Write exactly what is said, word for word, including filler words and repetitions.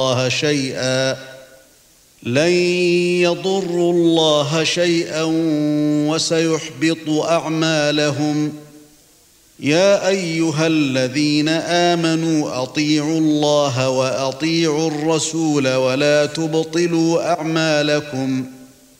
الله شيئا لن يضروا الله شيئا وسيحبط أعمالهم. يا أيها الذين آمنوا أطيعوا الله وأطيعوا الرسول ولا تبطلوا أعمالكم